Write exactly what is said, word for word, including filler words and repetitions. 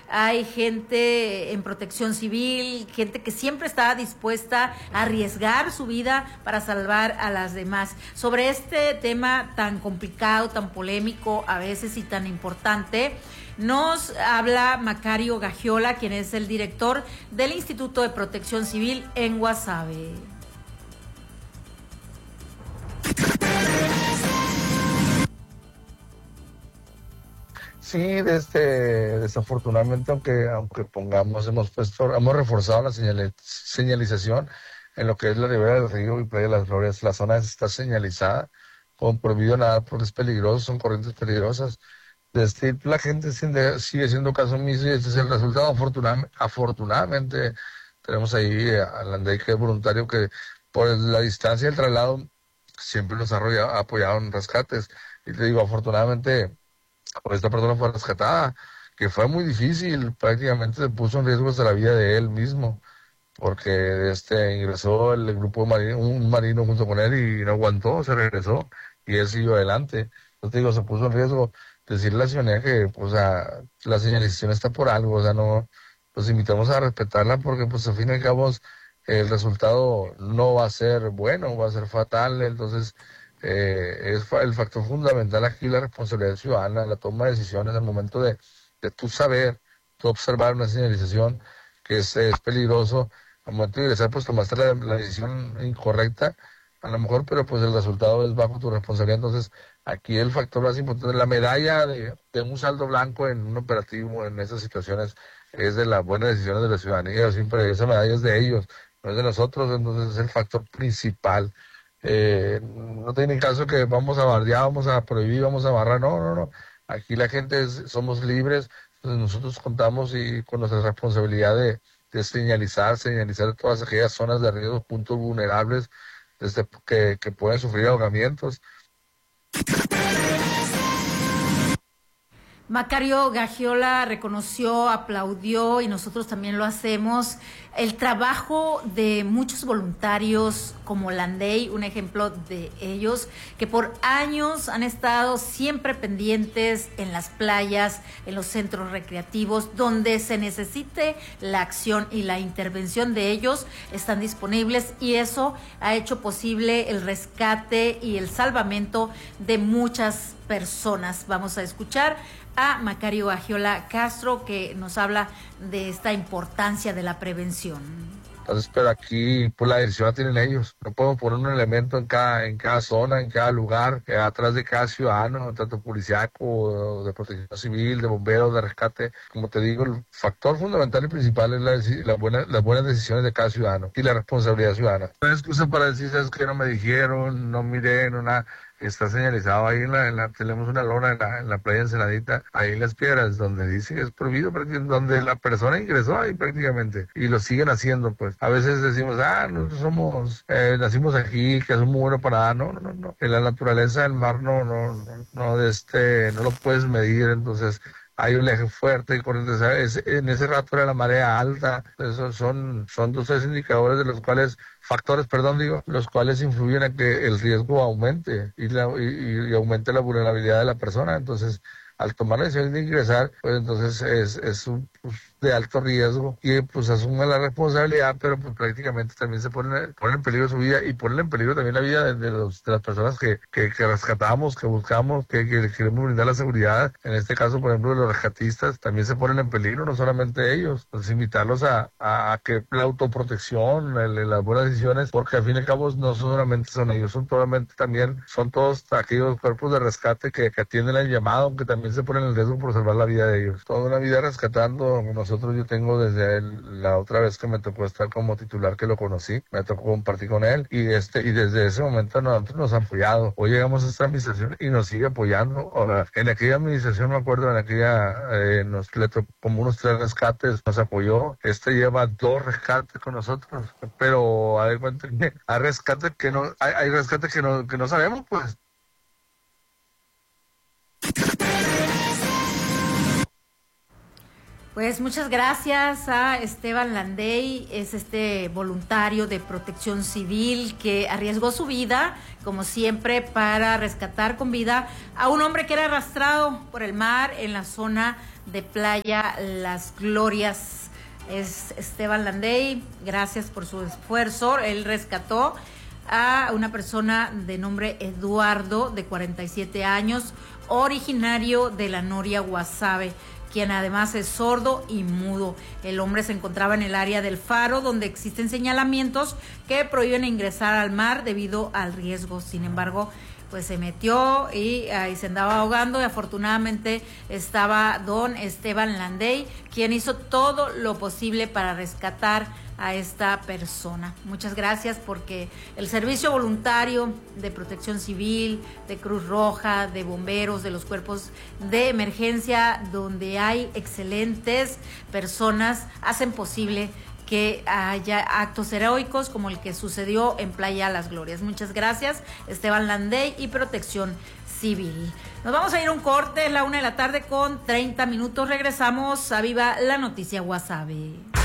hay gente en Protección Civil, gente que siempre está dispuesta a arriesgar su vida para salvar a las demás. Sobre este tema tan complicado, tan polémico a veces y tan importante, nos habla Macario Gagiola, quien es el director del Instituto de Protección Civil en Guasave. Sí, este, desafortunadamente, aunque aunque pongamos, hemos puesto, hemos reforzado la señal, señalización en lo que es la ribera del río y Playa de las Glorias. La zona está señalizada con prohibido nadar porque es peligroso, son corrientes peligrosas. Desde, la gente sigue, sigue siendo caso omiso y este es el resultado. Afortunadamente, afortunadamente tenemos ahí al Andey, que es voluntario, que por la distancia del traslado siempre nos ha apoyado en rescates. Y te digo, afortunadamente, esta persona fue rescatada, que fue muy difícil, prácticamente se puso en riesgo hasta la vida de él mismo, porque este ingresó el grupo marino, un marino junto con él y no aguantó, se regresó y él siguió adelante. Entonces te digo, se puso en riesgo. Decirle a la ciudadanía que, pues, a, la señalización está por algo, o sea, no, los invitamos a respetarla porque, pues, al fin y al cabo, el resultado no va a ser bueno, va a ser fatal. Entonces, eh, es fa- el factor fundamental aquí la responsabilidad ciudadana, la toma de decisiones al momento de, de tú saber, tú observar una señalización que es, es peligroso, al momento de ingresar, pues tomaste la, la decisión incorrecta, a lo mejor, pero pues el resultado es bajo tu responsabilidad. Entonces, aquí el factor más importante, la medalla de, de un saldo blanco en un operativo en esas situaciones es de las buenas decisiones de la ciudadanía, siempre esa medalla es de ellos, no es de nosotros. Entonces es el factor principal. Eh, no tiene caso que vamos a bardear, vamos a prohibir, vamos a barrar, no, no, no. Aquí la gente es- somos libres, entonces nosotros contamos y con nuestra responsabilidad de, de señalizar, señalizar todas aquellas zonas de riesgo, puntos vulnerables, desde que, que pueden sufrir ahogamientos. Macario Gagiola reconoció, aplaudió, y nosotros también lo hacemos, el trabajo de muchos voluntarios como Landey, un ejemplo de ellos, que por años han estado siempre pendientes en las playas, en los centros recreativos, donde se necesite la acción y la intervención de ellos, están disponibles, y eso ha hecho posible el rescate y el salvamento de muchas personas. Vamos a escuchar a Macario Gagiola Castro, que nos habla de esta importancia de la prevención. Entonces, pero aquí, pues la decisión la tienen ellos. No podemos poner un elemento en cada, en cada zona, en cada lugar, eh, atrás de cada ciudadano, tanto policíaco, de protección civil, de bomberos, de rescate. Como te digo, el factor fundamental y principal es la, deci- la buena, las buenas decisiones de cada ciudadano y la responsabilidad ciudadana. No hay excusa para decir, sabes que no me dijeron, no miré, no nada. Está señalizado ahí en la, en la- tenemos una lona en la, en la playa Ensenadita, ahí en Las Piedras, donde dice que es prohibido, prácticamente, donde la persona ingresó ahí prácticamente, y lo siguen haciendo, pues. A veces decimos, ah, nosotros somos, eh, nacimos aquí, que es muy bueno para nada. No, no, no, no. En la naturaleza del mar no, no, no, no, de este, no lo puedes medir. Entonces, hay un eje fuerte y corriente, ¿sabes? En ese rato era la marea alta. Esos son, son dos tres indicadores de los cuales, factores, perdón, digo, los cuales influyen a que el riesgo aumente y, la, y, y aumente la vulnerabilidad de la persona. Entonces, al tomar la decisión de ingresar, pues entonces es, es un, pues, de alto riesgo y pues asume la responsabilidad, pero pues prácticamente también se pone, pone en peligro su vida y pone en peligro también la vida de, de, los, de las personas que, que, que rescatamos, que buscamos, que, que queremos brindar la seguridad. En este caso, por ejemplo, los rescatistas también se ponen en peligro, no solamente ellos. Pues invitarlos a, a, a que la autoprotección, el, las buenas decisiones, porque al fin y al cabo no solamente son ellos, son totalmente también, son todos aquellos cuerpos de rescate que, que atienden el llamado, que también se ponen en riesgo por salvar la vida de ellos. Toda una vida rescatando. Nosotros, yo tengo desde el, la otra vez que me tocó estar como titular, que lo conocí, me tocó compartir con él, y este y desde ese momento nosotros nos han apoyado. Hoy llegamos a esta administración y nos sigue apoyando. Ahora, en aquella administración, me acuerdo, en aquella, eh, nos le tocó como unos tres rescates, nos apoyó. Este lleva dos rescates con nosotros, pero hay, hay rescates que no, hay, hay rescates que no, que no sabemos, pues. Pues muchas gracias a Esteban Landey, es este voluntario de Protección Civil que arriesgó su vida, como siempre, para rescatar con vida a un hombre que era arrastrado por el mar en la zona de Playa Las Glorias. Es Esteban Landey, gracias por su esfuerzo. Él rescató a una persona de nombre Eduardo, de cuarenta y siete años, originario de la Noria, Guasave, quien además es sordo y mudo. El hombre se encontraba en el área del faro, donde existen señalamientos que prohíben ingresar al mar debido al riesgo. Sin embargo, pues se metió y ahí se andaba ahogando, y afortunadamente estaba don Esteban Landey, quien hizo todo lo posible para rescatar a esta persona. Muchas gracias, porque el servicio voluntario de Protección Civil, de Cruz Roja, de bomberos, de los cuerpos de emergencia, donde hay excelentes personas, hacen posible que haya actos heroicos como el que sucedió en Playa Las Glorias. Muchas gracias, Esteban Landey y Protección Civil. Nos vamos a ir a un corte, es la una de la tarde con treinta minutos. Regresamos a Viva la Noticia Guasave.